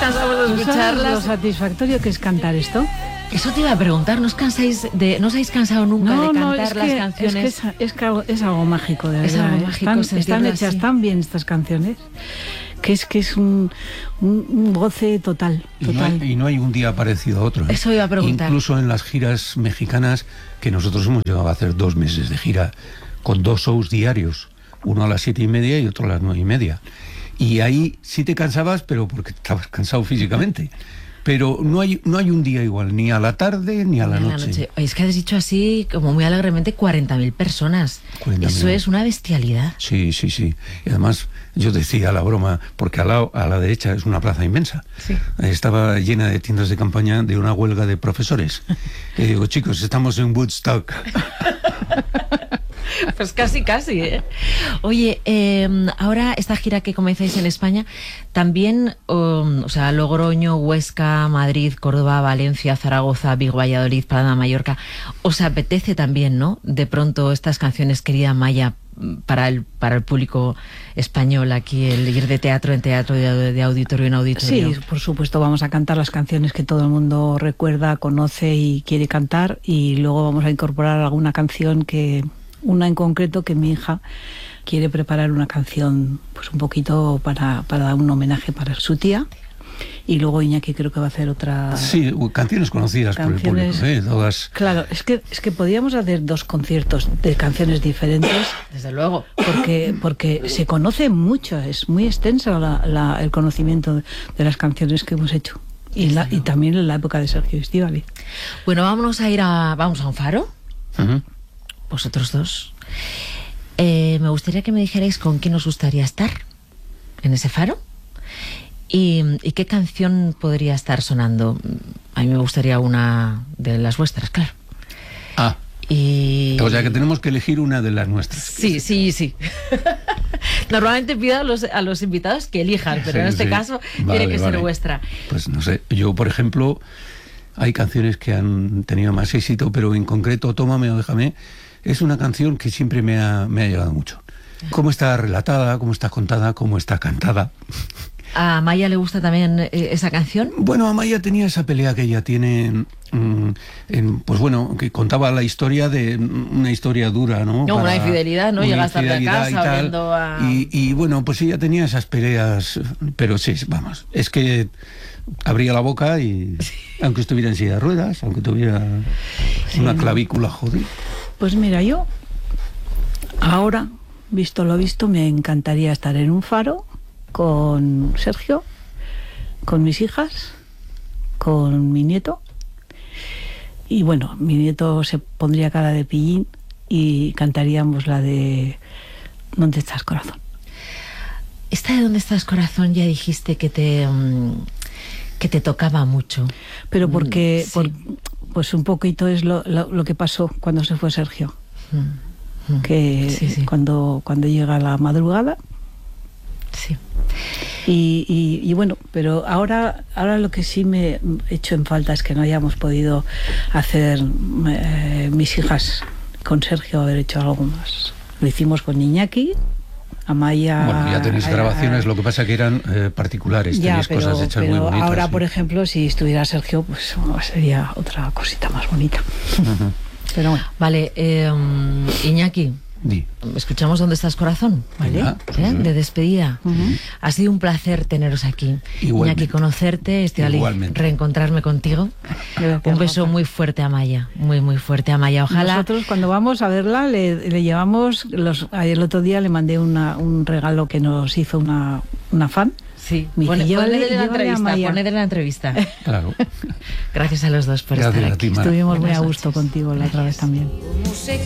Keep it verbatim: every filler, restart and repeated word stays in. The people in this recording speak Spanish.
cansamos de ¿Tú sabes escucharlas. lo satisfactorio que es cantar esto? Eso te iba a preguntar, ¿no os cansáis de, no os habéis cansado nunca No, de no, cantar es las que, canciones? Es que es, es que algo, es algo mágico, de Es verdad. algo ¿eh? mágico Están, sentirlo están hechas así. tan bien estas canciones que es que es un, un, un goce total. Y no, total. hay, y no hay un día parecido a otro, ¿eh? Eso iba a preguntar. Incluso en las giras mexicanas, que nosotros hemos llegado a hacer dos meses de gira con dos shows diarios, uno a las siete y media y otro a las nueve y media. Y ahí sí te cansabas, pero porque estabas cansado físicamente. Pero no hay, no hay un día igual, ni a la tarde ni a la En noche. Oye, es que has dicho así, como muy alegremente, cuarenta mil personas. cuarenta mil. Eso es una bestialidad. Sí, sí, sí. Y además, yo decía la broma, porque al lado, a la derecha es una plaza inmensa. Sí. Estaba llena de tiendas de campaña de una huelga de profesores. Y digo, chicos, estamos en Woodstock. Pues casi, casi, ¿eh? Oye, eh, ahora esta gira que comenzáis en España, también, um, o sea, Logroño, Huesca, Madrid, Córdoba, Valencia, Zaragoza, Vigo, Valladolid, Palma, Mallorca, ¿os apetece también, no? De pronto estas canciones, querida Maya, para el, para el público español aquí, el ir de teatro en teatro, de, de auditorio en auditorio. Sí, por supuesto, vamos a cantar las canciones que todo el mundo recuerda, conoce y quiere cantar, y luego vamos a incorporar alguna canción que, una en concreto que mi hija quiere preparar una canción pues un poquito para, para dar un homenaje para su tía, y luego Iñaki creo que va a hacer otra... Sí, canciones conocidas canciones, por el público, ¿eh? Todas. Claro, es que, es que podíamos hacer dos conciertos de canciones diferentes. Desde luego. Porque, porque se conoce mucho, es muy extenso la, la, el conocimiento de, de las canciones que hemos hecho. Y, la, y también en la época de Sergio Estíbaliz. Bueno, vámonos a ir a... Vamos a un faro. Uh-huh. Vosotros dos. Eh, me gustaría que me dijerais con quién os gustaría estar en ese faro. ¿Y, y qué canción podría estar sonando? A mí me gustaría una de las vuestras, claro. Ah, y... o sea que tenemos que elegir una de las nuestras. Sí, sí, sí. Normalmente pido a los, a los invitados que elijan, pero Sí, en este sí. caso Vale, tiene que vale. ser vuestra. Pues no sé, yo por ejemplo, hay canciones que han tenido más éxito, pero en concreto Tómame o Déjame es una canción que siempre me ha, me ha llegado mucho. Cómo está relatada, cómo está contada, cómo está cantada. ¿A Maya le gusta también eh, esa canción? Bueno, Amaya tenía esa pelea que ella tiene, mm, en, pues bueno, que contaba la historia de una historia dura, ¿no? No, Para- una infidelidad, ¿no? una Llegas tarde a infidelidad y casa tal. viendo a... Y, y bueno, pues ella tenía esas peleas, pero sí, vamos, es que abría la boca y aunque estuviera en silla de ruedas, aunque tuviera Sí, una ¿no? clavícula jodida. Pues mira, yo ahora, visto lo visto, me encantaría estar en un faro con Sergio, con mis hijas, con mi nieto. Y bueno, mi nieto se pondría cara de pillín y cantaríamos la de ¿Dónde estás, corazón? Esta de ¿Dónde estás, corazón? Ya dijiste que te, um, que te tocaba mucho. Pero porque, Mm, sí. por, pues un poquito es lo, lo, lo que pasó cuando se fue Sergio. Mm, mm. Que Sí, sí. Cuando, cuando llega la madrugada. Sí. Y, y, y bueno, pero ahora, ahora lo que sí me he hecho en falta es que no hayamos podido hacer eh, mis hijas con Sergio, haber hecho algo más. Lo hicimos con Iñaki, Amaya... Bueno, ya tenéis a- grabaciones, a- lo que pasa que eran eh, particulares, ya, tenéis pero, cosas hechas muy pero bonitas. ahora, sí. por ejemplo, si estuviera Sergio, pues oh, sería otra cosita más bonita. Ujú. Pero bueno, Vale, eh, um, Iñaki, Di. escuchamos ¿Dónde estás, corazón? ¿vale? Venga. ¿Eh? De despedida. Ujú. Ha sido un placer teneros aquí. Igualmente. Iñaki, conocerte, Estíbaliz, Igualmente. reencontrarme contigo. Gracias, Un beso Rafa. muy fuerte a Maya, muy, muy fuerte a Maya. Ojalá... Nosotros cuando vamos a verla le, le llevamos, los, el otro día le mandé una, un regalo que nos hizo una, una fan. Sí, Mi pone, llévale- poned en la llévale a entrevista, Maya. poned en la entrevista. Claro. Gracias a los dos por Gracias estar a aquí. ti, Mar. Estuvimos muy Buenas a gusto noches. contigo la otra vez Gracias. también.